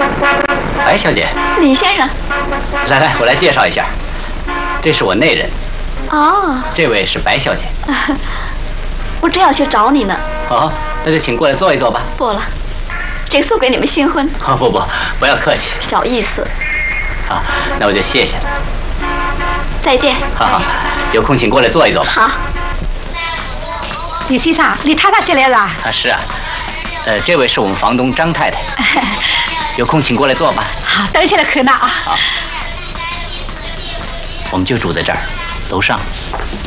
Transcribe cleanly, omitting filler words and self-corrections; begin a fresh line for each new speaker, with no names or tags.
白小姐，
李先生，
来，我来介绍一下，这是我内人。
哦，
这位是白小姐。
我正要去找你呢。
哦，那就请过来坐一坐吧。
不了，这送给你们新婚。
哦，不要客气。
小意思。
好，那我就谢谢了。
再见。
好，有空请过来坐一坐吧。
好。
李先生，你太太进来了。
啊，是啊。这位是我们房东张太太。有空请过来坐吧。
好，等起来看呢啊。
好。我们就住在这儿，楼上。